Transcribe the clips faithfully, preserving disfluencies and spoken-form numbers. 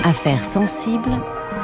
Affaires sensibles,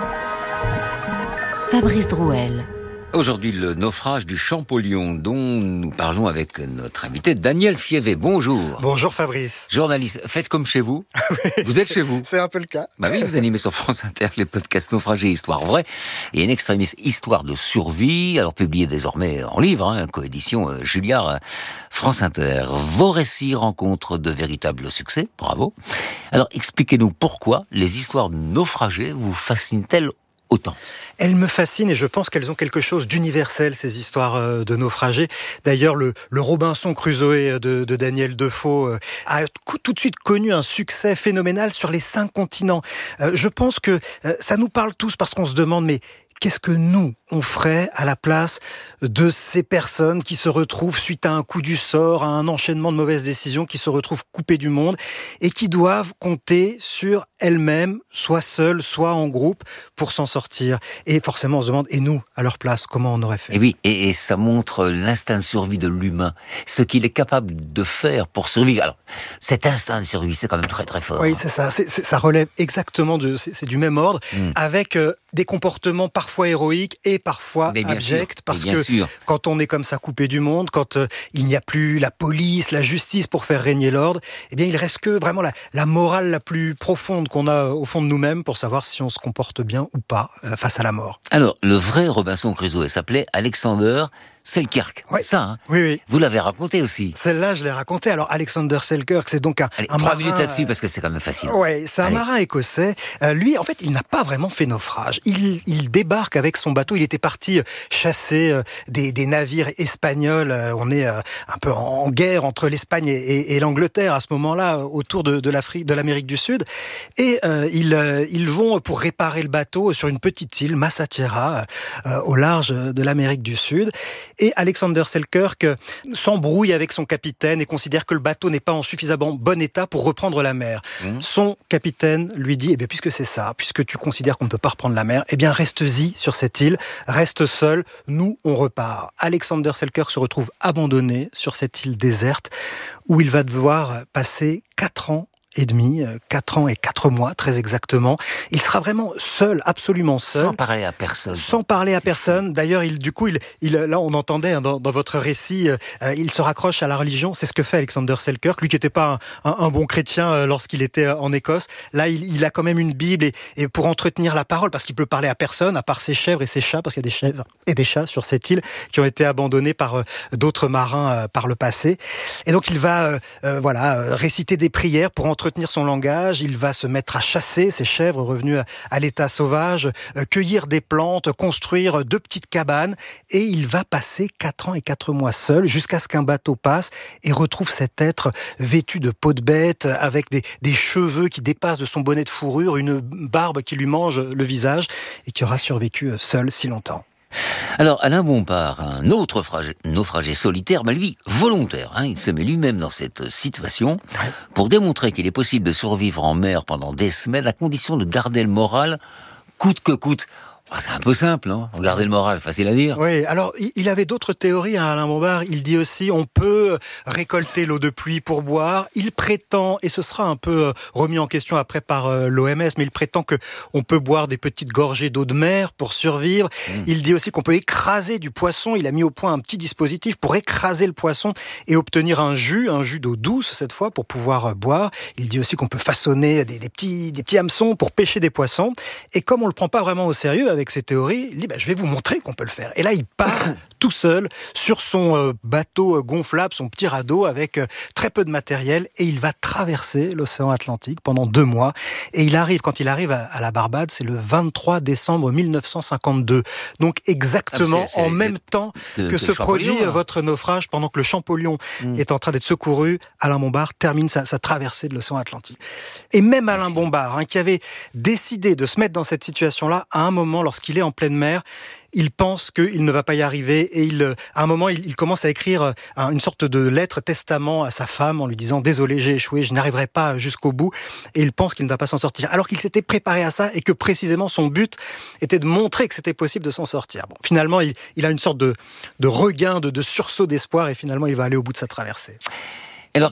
Fabrice Drouel. Aujourd'hui, le naufrage du Champollion, dont nous parlons avec notre invité Daniel Fievé. Bonjour. Bonjour Fabrice. Journaliste, faites comme chez vous. Oui, vous êtes chez vous. C'est un peu le cas. Bah oui, vous animez sur France Inter les podcasts Naufragés Histoire Vraie et une extrémiste Histoire de survie, alors publié désormais en livre, hein, coédition euh, Julliard, euh, France Inter. Vos récits rencontrent de véritables succès, bravo. Alors expliquez-nous pourquoi les histoires de naufragés vous fascinent-elles autant? Elles me fascinent et je pense qu'elles ont quelque chose d'universel, ces histoires de naufragés. D'ailleurs, le, le Robinson Crusoe de, de Daniel Defoe a tout de suite connu un succès phénoménal sur les cinq continents. Je pense que ça nous parle tous parce qu'on se demande, mais qu'est-ce que nous, on ferait à la place de ces personnes qui se retrouvent, suite à un coup du sort, à un enchaînement de mauvaises décisions, qui se retrouvent coupées du monde et qui doivent compter sur elles-mêmes, soit seules, soit en groupe, pour s'en sortir. Et forcément, on se demande, et nous, à leur place, comment on aurait fait? Et oui, et, et ça montre l'instinct de survie de l'humain, ce qu'il est capable de faire pour survivre. Alors, cet instinct de survie, c'est quand même très très fort. Oui, c'est ça. C'est, c'est, ça relève exactement de, c'est, c'est du même ordre, mmh. avec euh, des comportements parfois héroïques et parfois abjects, parce que sûr. Quand on est comme ça coupé du monde, quand euh, il n'y a plus la police, la justice pour faire régner l'ordre, eh bien il reste que vraiment la, la morale la plus profonde qu'on a au fond de nous-mêmes pour savoir si on se comporte bien ou pas euh, face à la mort. Alors, le vrai Robinson Crusoe s'appelait Alexander Selkirk, oui. c'est ça, hein? Oui, oui. Vous l'avez raconté aussi. Celle-là, je l'ai racontée. Alors, Alexander Selkirk, c'est donc un, Allez, un trois marin... minutes là-dessus, parce que c'est quand même facile. Oui, c'est un Allez. marin écossais. Euh, lui, en fait, il n'a pas vraiment fait naufrage. Il, il débarque avec son bateau. Il était parti chasser euh, des, des navires espagnols. Euh, on est euh, un peu en guerre entre l'Espagne et, et, et l'Angleterre à ce moment-là, autour de, de l'Afrique, de l'Amérique du Sud. Et euh, ils, euh, ils vont pour réparer le bateau sur une petite île, Massachera, euh, au large de l'Amérique du Sud. Et Alexander Selkirk s'embrouille avec son capitaine et considère que le bateau n'est pas en suffisamment bon état pour reprendre la mer. Mmh. Son capitaine lui dit, eh bien, puisque c'est ça, puisque tu considères qu'on ne peut pas reprendre la mer, eh bien, reste-y sur cette île, reste seul, nous, on repart. Alexander Selkirk se retrouve abandonné sur cette île déserte où il va devoir passer quatre ans et demi, quatre ans et quatre mois, très exactement. Il sera vraiment seul, absolument seul. Sans parler à personne. Sans parler à c'est personne. Fou. D'ailleurs, il, du coup, il, il, là, on entendait hein, dans, dans votre récit, euh, il se raccroche à la religion. C'est ce que fait Alexander Selkirk, lui qui n'était pas un, un, un bon chrétien euh, lorsqu'il était en Écosse. Là, il, il a quand même une Bible et, et pour entretenir la parole, parce qu'il peut parler à personne, à part ses chèvres et ses chats, parce qu'il y a des chèvres et des chats sur cette île qui ont été abandonnés par euh, d'autres marins euh, par le passé. Et donc, il va, euh, euh, voilà, euh, réciter des prières pour entretenir son langage. Il va se mettre à chasser ses chèvres revenues à, à l'état sauvage, euh, cueillir des plantes, construire deux petites cabanes, et il va passer quatre ans et quatre mois seul jusqu'à ce qu'un bateau passe et retrouve cet être vêtu de peau de bête, avec des, des cheveux qui dépassent de son bonnet de fourrure, une barbe qui lui mange le visage et qui aura survécu seul si longtemps. Alors, Alain Bompard, un autre fragé, naufragé solitaire, mais lui, volontaire, hein, il se met lui-même dans cette situation ouais. pour démontrer qu'il est possible de survivre en mer pendant des semaines à condition de garder le moral coûte que coûte. Ah, c'est un peu simple, hein, garder le moral, facile à dire. Oui, alors il avait d'autres théories, hein, Alain Bompard. Il dit aussi on peut récolter l'eau de pluie pour boire. Il prétend, et ce sera un peu remis en question après par l'O M S, mais il prétend que on peut boire des petites gorgées d'eau de mer pour survivre. Mmh. Il dit aussi qu'on peut écraser du poisson. Il a mis au point un petit dispositif pour écraser le poisson et obtenir un jus, un jus d'eau douce cette fois, pour pouvoir boire. Il dit aussi qu'on peut façonner des, des, petits, des petits hameçons pour pêcher des poissons. Et comme on le prend pas vraiment au sérieux avec ses théories, il dit bah, je vais vous montrer qu'on peut le faire. Et là, il part tout seul sur son euh, bateau gonflable, son petit radeau avec euh, très peu de matériel, et il va traverser l'océan Atlantique pendant deux mois. Et il arrive, quand il arrive à, à la Barbade, c'est le vingt-trois décembre mille neuf cent cinquante-deux. Donc exactement ah, c'est, c'est en même temps de, que de se produit là. Votre naufrage, pendant que le Champollion mmh. est en train d'être secouru, Alain Bompard termine sa, sa traversée de l'océan Atlantique. Et même Alain Bompard, hein, qui avait décidé de se mettre dans cette situation-là, à un moment, lorsqu'il est en pleine mer, il pense qu'il ne va pas y arriver et il, à un moment, il, il commence à écrire une sorte de lettre testament à sa femme en lui disant « Désolé, j'ai échoué, je n'arriverai pas jusqu'au bout » et il pense qu'il ne va pas s'en sortir. Alors qu'il s'était préparé à ça et que précisément son but était de montrer que c'était possible de s'en sortir. Bon, finalement, il, il a une sorte de, de regain, de, de sursaut d'espoir et finalement, il va aller au bout de sa traversée.